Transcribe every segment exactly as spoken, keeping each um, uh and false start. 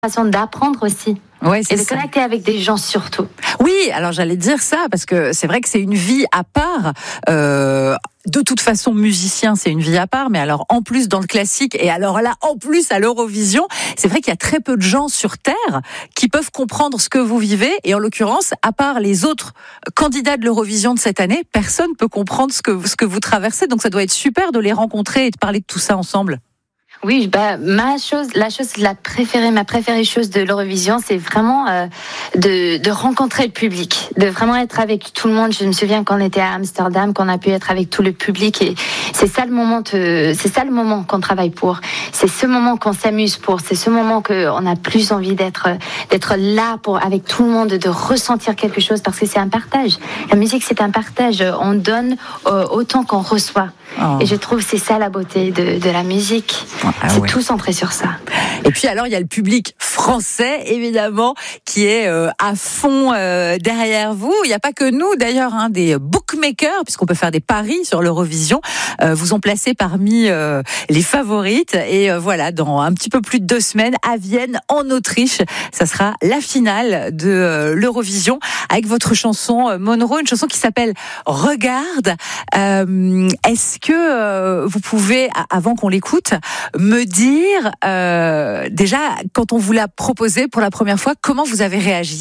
façon d'apprendre aussi. Ouais, c'est et de ça. connecter avec des gens surtout. Oui, alors j'allais dire ça, parce que c'est vrai que c'est une vie à part. Euh, de toute façon, musicien, c'est une vie à part, mais alors en plus dans le classique, et alors là, en plus à l'Eurovision, c'est vrai qu'il y a très peu de gens sur Terre qui peuvent comprendre ce que vous vivez, et en l'occurrence, à part les autres candidats de l'Eurovision de cette année, personne peut comprendre ce que, ce que vous traversez, donc ça doit être super de les rencontrer et de parler de tout ça ensemble. Oui, bah, ma chose, la chose la préférée, ma préférée chose de l'Eurovision, c'est vraiment euh, de, de rencontrer le public, de vraiment être avec tout le monde. Je me souviens quand on était à Amsterdam, qu'on a pu être avec tout le public, et c'est ça le moment, de, c'est ça le moment qu'on travaille pour. C'est ce moment qu'on s'amuse pour. C'est ce moment qu'on a plus envie d'être, d'être là pour avec tout le monde, de ressentir quelque chose, parce que c'est un partage. La musique, c'est un partage. On donne euh, autant qu'on reçoit. Oh. Et je trouve que c'est ça la beauté de, de la musique. Ah, c'est ouais. Tout centré sur ça. Et puis alors il y a le public français évidemment qui est euh, à fond euh, derrière vous. Il n'y a pas que nous d'ailleurs, hein, des bookmakers, puisqu'on peut faire des paris sur l'Eurovision, euh, vous ont placé parmi euh, les favorites. Et euh, voilà, dans un petit peu plus de deux semaines à Vienne en Autriche, ça sera la finale de euh, l'Eurovision avec votre chanson euh, Monroe, une chanson qui s'appelle Regarde. Euh, est-ce que euh, vous pouvez, avant qu'on l'écoute, me dire euh, déjà, quand on vous l'a proposé pour la première fois, comment vous avez réagi ?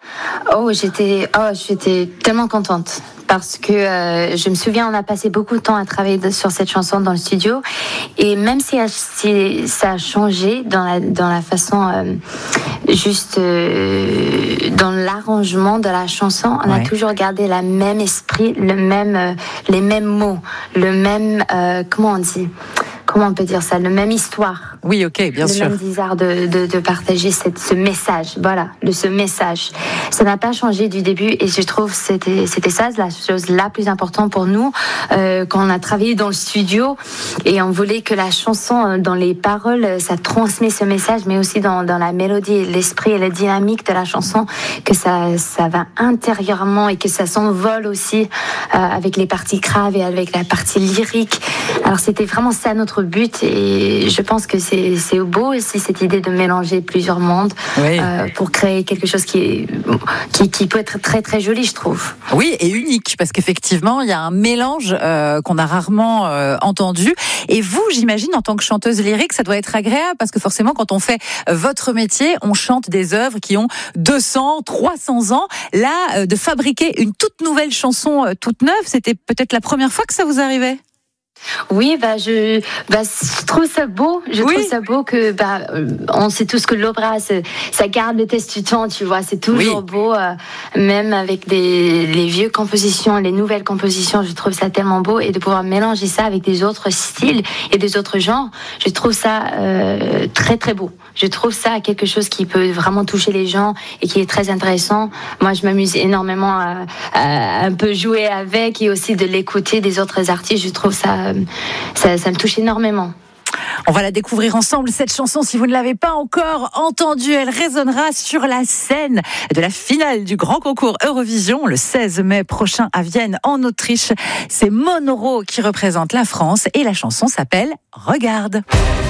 Oh, j'étais, oh, j'étais tellement contente parce que euh, je me souviens, on a passé beaucoup de temps à travailler de, sur cette chanson dans le studio, et même si, si ça a changé dans la dans la façon euh, juste euh, dans l'arrangement de la chanson, on ouais. a toujours gardé le même esprit, le même euh, les mêmes mots, le même euh, comment on dit. Comment on peut dire ça ? Le même histoire. Oui, ok, bien le sûr. Le même désir de, de, de partager cette, ce message. Voilà, le, ce message. Ça n'a pas changé du début, et je trouve que c'était, c'était ça la chose la plus importante pour nous euh, quand on a travaillé dans le studio, et on voulait que la chanson, dans les paroles, ça transmet ce message, mais aussi dans, dans la mélodie, l'esprit et la dynamique de la chanson, que ça, ça va intérieurement et que ça s'envole aussi euh, avec les parties graves et avec la partie lyrique. Alors c'était vraiment ça notre but, et je pense que c'est, c'est beau aussi cette idée de mélanger plusieurs mondes oui. euh, pour créer quelque chose qui, est, qui, qui peut être très très joli, je trouve. Oui, et unique, parce qu'effectivement il y a un mélange euh, qu'on a rarement euh, entendu. Et vous, j'imagine, en tant que chanteuse lyrique, ça doit être agréable, parce que forcément quand on fait votre métier, on chante des œuvres qui ont deux cents, trois cents ans. Là, euh, de fabriquer une toute nouvelle chanson euh, toute neuve, c'était peut-être la première fois que ça vous arrivait ? Oui, bah je, bah je trouve ça beau. Je oui. trouve ça beau que bah on sait tous que l'opéra, ça garde le test du temps, tu vois. C'est toujours oui. beau, euh, même avec des les vieux compositions, les nouvelles compositions. Je trouve ça tellement beau, et de pouvoir mélanger ça avec des autres styles et des autres genres, je trouve ça euh, très très beau. Je trouve ça quelque chose qui peut vraiment toucher les gens et qui est très intéressant. Moi, je m'amuse énormément à, à un peu jouer avec, et aussi de l'écouter des autres artistes. Je trouve ça Ça, ça me touche énormément. On va la découvrir ensemble, cette chanson. Si vous ne l'avez pas encore entendue, elle résonnera sur la scène de la finale du grand concours Eurovision le seize mai prochain à Vienne en Autriche. C'est Monroe qui représente la France, et la chanson s'appelle Regarde.